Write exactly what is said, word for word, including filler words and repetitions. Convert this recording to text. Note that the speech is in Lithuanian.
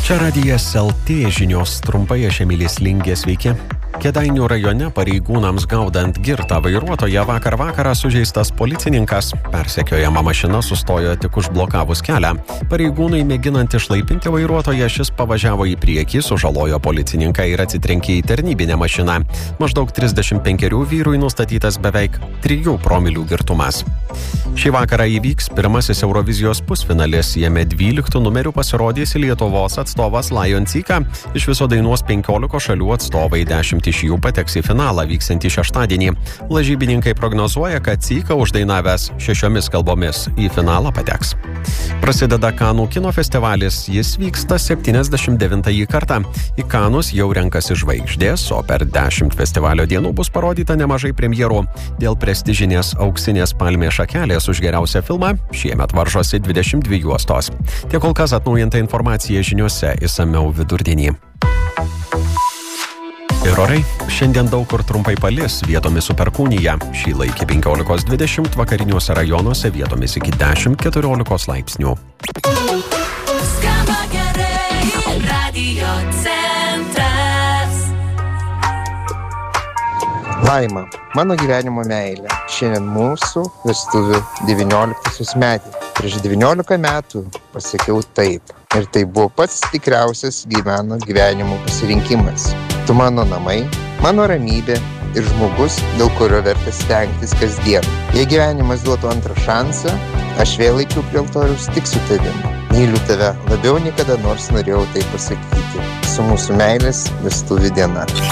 Čia radijas L T žinios, trumpai aš Emilis Lingė, sveiki. Kėdainių rajone pareigūnams gaudant girtą vairuotoją vakar vakarą sužeistas policininkas. Persekiojama mašina sustojo tik užblokavus kelią. Pareigūnai mėginant išlaipinti vairuotoją, šis pavažiavo į priekį, sužalojo policininką ir atsitrenkė į tarnybinę mašiną. Maždaug trisdešimt penkerių vyrui nustatytas beveik trijų promilių girtumas. Šį vakarą įvyks pirmasis Eurovizijos pusfinalis. Jame dvyliktų numerių pasirodys Lietuvos atstovas Lion Cyka. Iš viso dainuos penkiolikos šalių atstovai, dešimt iš jų pateks į finalą vyksiantį šeštadienį. Lažybininkai prognozuoja, kad Cyka uždainavęs šešiomis kalbomis į finalą pateks. Prasideda Kanų kino festivalis. Jis vyksta septyniasdešimt devintąjį kartą. Į Kanus jau renkasi žvaigždės, o per dešimt festivalio dienų bus parodyta nemažai premjerų. Dėl prestižinės auksinės palmės šakelės už geriausią filmą šiemet varžosi dvidešimt dvi juostos. Tiek kol kas atnaujinta informacija žiniose, išsamiau vidurdienį. Ir orai. Šiandien daug kur trumpai palis, vietomis su perkūnija. Šįla iki penkiolikos dvidešimt, vakariniuose rajonuose vietomis iki dešimt keturiolikos laipsnių. Skamba gerai, Radio centras. Laima, mano gyvenimo meilė. Šiandien mūsų vestuvių devynioliktosios metį. Prieš devyniolika metų pasakiau taip. Ir tai buvo pats tikriausias gyveno gyvenimo pasirinkimas. Tu mano namai, mano ramybė ir žmogus, dėl kurio verta stengtis kasdien. Jei gyvenimas duotų antrą šansą, aš vėl eičiau prie altoriaus tik su tavimi. Myliu tave labiau nei kada nors norėjau tai pasakyti. Su mūsų meilės vestuvių diena.